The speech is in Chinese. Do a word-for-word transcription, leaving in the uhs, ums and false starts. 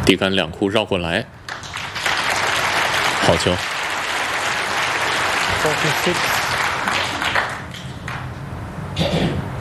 低杆两库绕过来，好球。 forty-six